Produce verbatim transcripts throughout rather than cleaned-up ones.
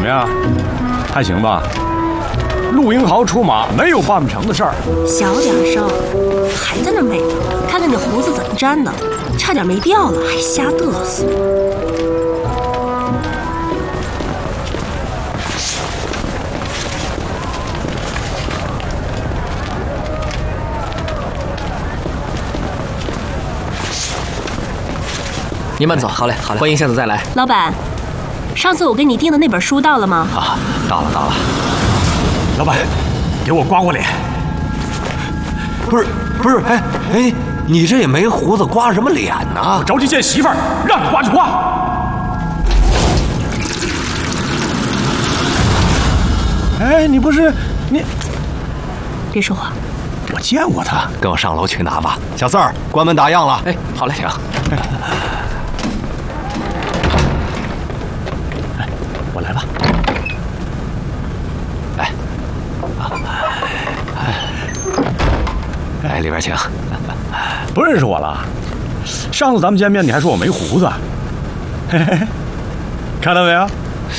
样？还行吧。陆英豪出马，没有办不成的事儿。 小点声，还在那美呢。看看你胡子怎么粘的，差点没掉了，还瞎嘚瑟。 您慢走。好嘞，好嘞，欢迎下次再来。 老板，上次我给你订的那本书到了吗？ 啊，到了，到了。 老板，给我刮刮脸。 不是，不是，哎哎，你这也没胡子，刮什么脸呢？ 我着急见媳妇儿，让你刮就刮。哎，你不是你？ 别说话。 我见过他， 跟我上楼去拿吧。小四儿，关门打烊了。 哎，好嘞， 行。 我来吧。 来，来里边请。 不认识我了？上次咱们见面你还说我没胡子，嘿嘿嘿，看到没有？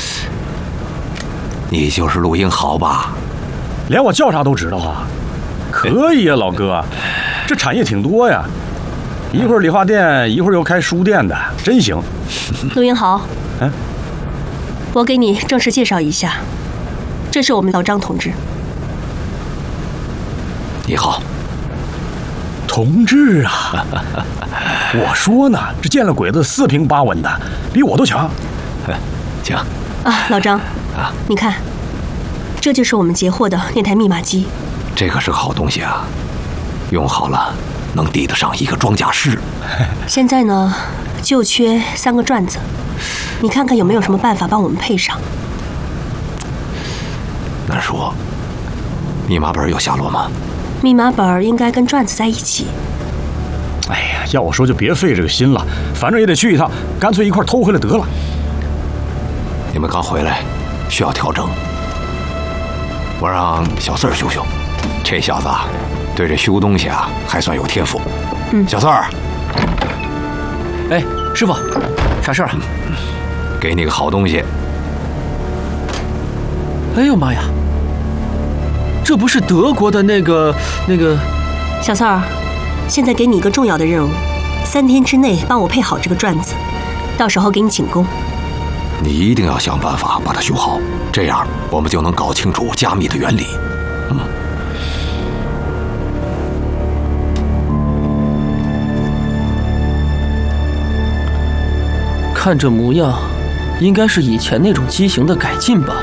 你就是陆英豪吧？ 连我叫啥都知道啊？可以呀、啊，老哥，这产业挺多呀，一会儿理发店，一会儿又开书店的，真行。 陆英豪， 嗯。 我给你正式介绍一下，这是我们老张同志。 你好， 同志啊！我说呢，这见了鬼子四平八稳的，比我都强。 请啊，老张啊，你看，这就是我们截获的那台密码机。 这可是个好东西啊，用好了能抵得上一个装甲师。 现在呢，就缺三个转子。你看看有没有什么办法帮我们配上？ 难说。密码本有下落吗？ 密码本应该跟转子在一起。 哎呀，要我说就别费这个心了，反正也得去一趟，干脆一块偷回来得了。 你们刚回来，需要调整。我让小四儿修修，这小子啊，对这修东西啊还算有天赋。 嗯， 小四儿。 哎，师傅，啥事儿啊？ 给你个好东西。 哎呦妈呀！这不是德国的那个那个？ 小四儿，现在给你一个重要的任务，三天之内帮我配好这个转子，到时候给你请功。 你一定要想办法把它修好，这样我们就能搞清楚加密的原理。嗯。 看这模样，应该是以前那种机型的改进吧？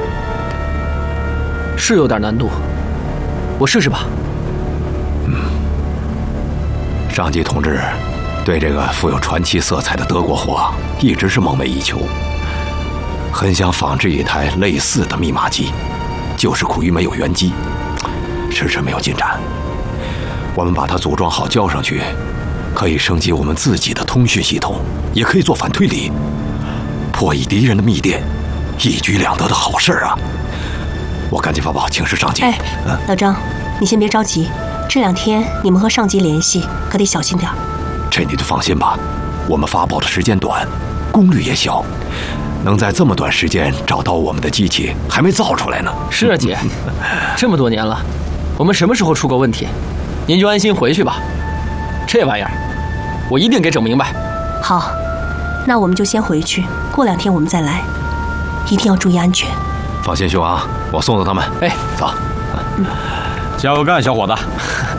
是有点难度，我试试吧。 嗯。上级同志对这个富有传奇色彩的德国货一直是梦寐以求，很想仿制一台类似的密码机，就是苦于没有原机，迟迟没有进展。我们把它组装好交上去，可以升级我们自己的通讯系统，也可以做反推理，破译敌人的密电，一举两得的好事啊！我赶紧发报请示上级。 哎，嗯、老张，你先别着急，这两天你们和上级联系，可得小心点。 这你就放心吧，我们发报的时间短，功率也小，能在这么短时间找到我们的机器，还没造出来呢。 是啊，姐，这么多年了，我们什么时候出过问题？您就安心回去吧。这玩意儿，我一定给整明白。 好，那我们就先回去，过两天我们再来，一定要注意安全。 放心，兄啊，我送送他们。 哎， 走。 嗯， 加油干，小伙子。